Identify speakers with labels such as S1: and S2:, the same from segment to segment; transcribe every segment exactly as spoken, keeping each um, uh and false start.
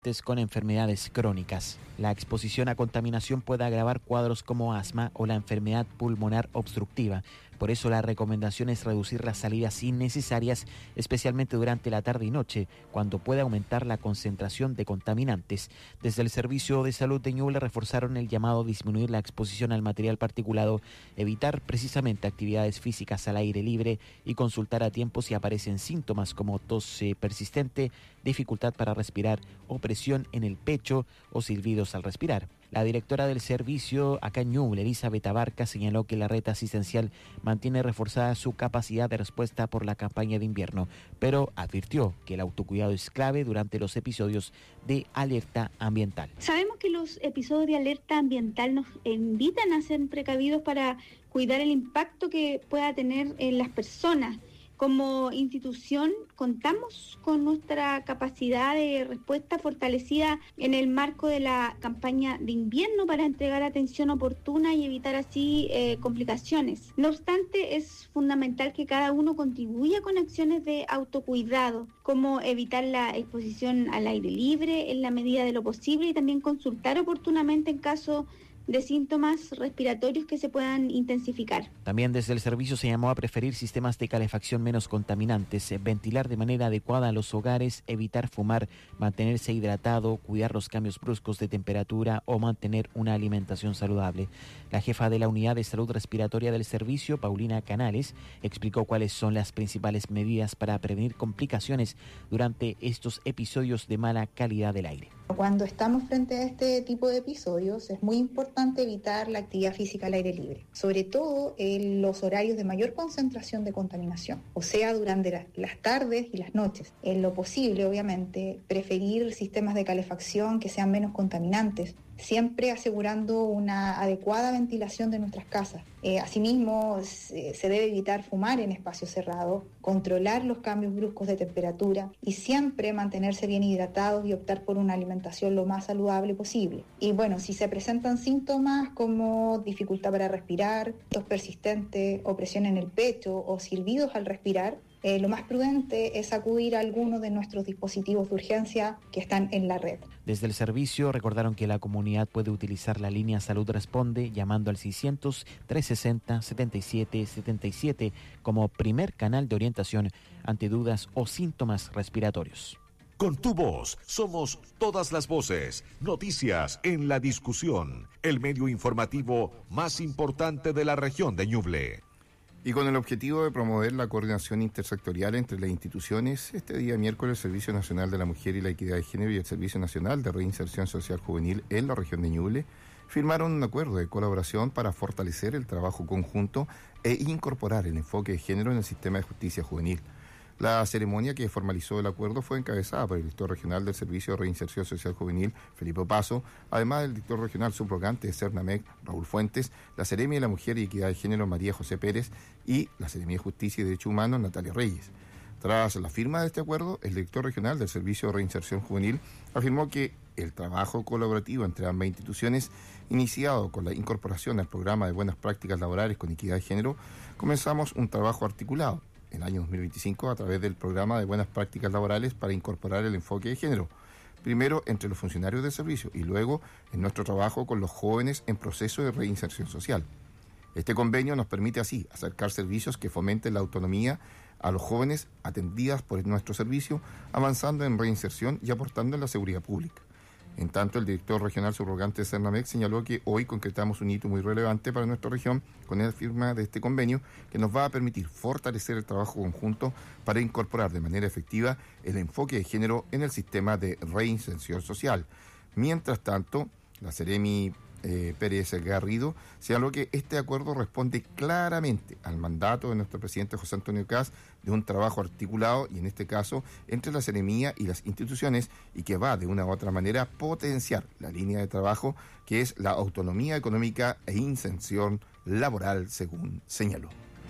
S1: con enfermedades crónicas. La exposición a contaminación puede agravar cuadros como asma o la enfermedad pulmonar obstructiva. Por eso la recomendación es reducir las salidas innecesarias, especialmente durante la tarde y noche, cuando puede aumentar la concentración de contaminantes. Desde el Servicio de Salud de Ñuble reforzaron el llamado a disminuir la exposición al material particulado, evitar precisamente actividades físicas al aire libre y consultar a tiempo si aparecen síntomas como tos eh, persistente, dificultad para respirar o presión en el pecho o silbidos al respirar. La directora del servicio acá en Ñuble, Elizabeth Abarca, señaló que la red asistencial mantiene reforzada su capacidad de respuesta por la campaña de invierno, pero advirtió que el autocuidado es clave durante los episodios de alerta ambiental.
S2: Sabemos que los episodios de alerta ambiental nos invitan a ser precavidos para cuidar el impacto que pueda tener en las personas. Como institución contamos con nuestra capacidad de respuesta fortalecida en el marco de la campaña de invierno para entregar atención oportuna y evitar así eh, complicaciones. No obstante, es fundamental que cada uno contribuya con acciones de autocuidado, como evitar la exposición al aire libre en la medida de lo posible y también consultar oportunamente en caso de síntomas respiratorios que se puedan intensificar.
S1: También desde el servicio se llamó a preferir sistemas de calefacción menos contaminantes, ventilar de manera adecuada los hogares, evitar fumar, mantenerse hidratado, cuidar los cambios bruscos de temperatura o mantener una alimentación saludable. La jefa de la Unidad de Salud Respiratoria del servicio, Paulina Canales, explicó cuáles son las principales medidas para prevenir complicaciones durante estos episodios de mala calidad del aire.
S3: Cuando estamos frente a este tipo de episodios es muy importante evitar la actividad física al aire libre, sobre todo en los horarios de mayor concentración de contaminación, o sea, durante la, las tardes y las noches. En lo posible, obviamente, preferir sistemas de calefacción que sean menos contaminantes, siempre asegurando una adecuada ventilación de nuestras casas. Eh, asimismo, se, se debe evitar fumar en espacios cerrados, controlar los cambios bruscos de temperatura y siempre mantenerse bien hidratados y optar por una alimentación lo más saludable posible. Y bueno, si se presentan síntomas como dificultad para respirar, tos persistente, opresión en el pecho o silbidos al respirar, Eh, lo más prudente es acudir a alguno de nuestros dispositivos de urgencia que están en la red.
S1: Desde el servicio recordaron que la comunidad puede utilizar la línea Salud Responde llamando al seiscientos, trescientos sesenta, setenta y siete setenta y siete como primer canal de orientación ante dudas o síntomas respiratorios.
S4: Con tu voz somos todas las voces, noticias en la discusión, el medio informativo más importante de la región de Ñuble.
S5: Y con el objetivo de promover la coordinación intersectorial entre las instituciones, este día miércoles el Servicio Nacional de la Mujer y la Equidad de Género y el Servicio Nacional de Reinserción Social Juvenil en la región de Ñuble firmaron un acuerdo de colaboración para fortalecer el trabajo conjunto e incorporar el enfoque de género en el sistema de justicia juvenil. La ceremonia que formalizó el acuerdo fue encabezada por el director regional del Servicio de Reinserción Social Juvenil, Felipe Paso, además del director regional subrogante de Cernamec, Raúl Fuentes, la Seremi de la Mujer y Equidad de Género, María José Pérez, y la Seremi de Justicia y Derechos Humanos, Natalia Reyes. Tras la firma de este acuerdo, el director regional del Servicio de Reinserción Juvenil afirmó que el trabajo colaborativo entre ambas instituciones, iniciado con la incorporación al programa de buenas prácticas laborales con equidad de género, comenzamos un trabajo articulado el año dos mil veinticinco a través del programa de buenas prácticas laborales para incorporar el enfoque de género, primero entre los funcionarios del servicio y luego en nuestro trabajo con los jóvenes en proceso de reinserción social. Este convenio nos permite así acercar servicios que fomenten la autonomía a los jóvenes atendidas por nuestro servicio, avanzando en reinserción y aportando en la seguridad pública. En tanto, el director regional subrogante de Cernamec señaló que hoy concretamos un hito muy relevante para nuestra región con la firma de este convenio que nos va a permitir fortalecer el trabajo conjunto para incorporar de manera efectiva el enfoque de género en el sistema de reinserción social. Mientras tanto, la Seremi eh, Pérez Garrido señaló que este acuerdo responde claramente al mandato de nuestro presidente José Antonio Kast de un trabajo articulado y en este caso entre la Seremía y las instituciones y que va de una u otra manera a potenciar la línea de trabajo que es la autonomía económica e inserción laboral, según señaló.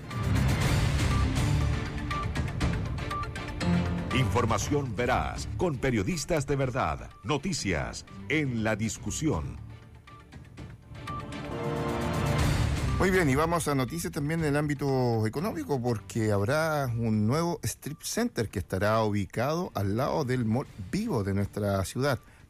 S4: Información veraz, con periodistas de verdad, noticias en la discusión.
S5: Muy bien, y vamos a noticias también en el ámbito económico porque habrá un nuevo strip center que estará ubicado al lado del Mall Vivo de nuestra ciudad.